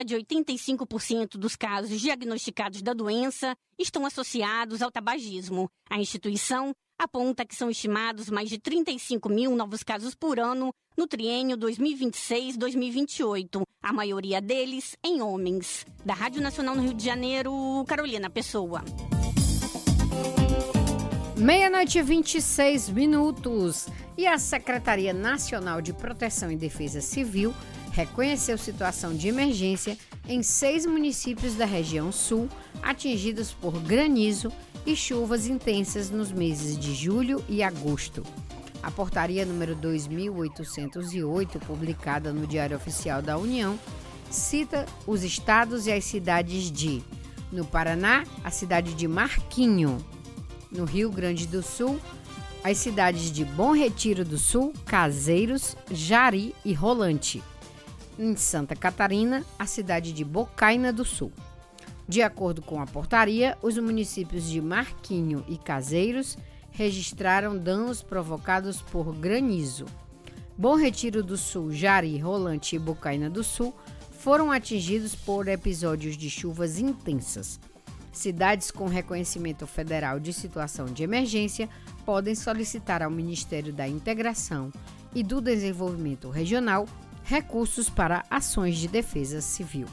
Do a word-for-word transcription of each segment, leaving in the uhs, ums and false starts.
de oitenta e cinco por cento dos casos diagnosticados da doença estão associados ao tabagismo. A instituição aponta que são estimados mais de trinta e cinco mil novos casos por ano no triênio dois mil e vinte e seis a dois mil e vinte e oito, a maioria deles em homens. Da Rádio Nacional no Rio de Janeiro, Carolina Pessoa. Meia-noite e vinte e seis minutos. E a Secretaria Nacional de Proteção e Defesa Civil reconheceu situação de emergência em seis municípios da região sul atingidos por granizo e chuvas intensas nos meses de julho e agosto. A portaria número dois mil oitocentos e oito, publicada no Diário Oficial da União, cita os estados e as cidades de, no Paraná, a cidade de Marquinho, no Rio Grande do Sul, as cidades de Bom Retiro do Sul, Caseiros, Jari e Rolante. Em Santa Catarina, a cidade de Bocaina do Sul. De acordo com a portaria, os municípios de Marquinho e Caseiros registraram danos provocados por granizo. Bom Retiro do Sul, Jari, Rolante e Bocaina do Sul foram atingidos por episódios de chuvas intensas. Cidades com reconhecimento federal de situação de emergência podem solicitar ao Ministério da Integração e do Desenvolvimento Regional recursos para ações de defesa civil.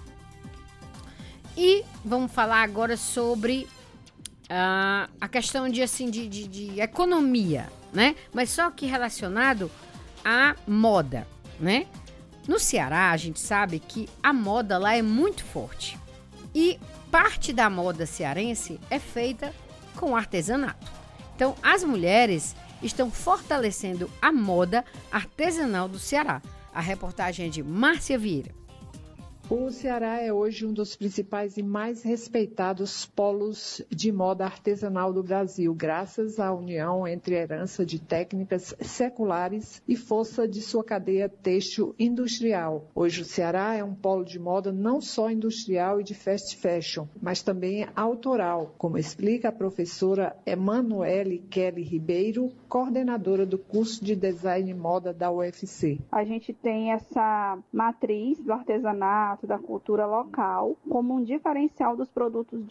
E vamos falar agora sobre uh, a questão de, assim, de, de, de economia, né? Mas só que relacionado à moda, né? No Ceará, a gente sabe que a moda lá é muito forte. E parte da moda cearense é feita com artesanato. Então, as mulheres estão fortalecendo a moda artesanal do Ceará. A reportagem é de Márcia Vieira. O Ceará é hoje um dos principais e mais respeitados polos de moda artesanal do Brasil, graças à união entre a herança de técnicas seculares e força de sua cadeia têxtil industrial. Hoje o Ceará é um polo de moda não só industrial e de fast fashion, mas também autoral, como explica a professora Emanuele Kelly Ribeiro, coordenadora do curso de Design e Moda da U F C. A gente tem essa matriz do artesanato, da cultura local, como um diferencial dos produtos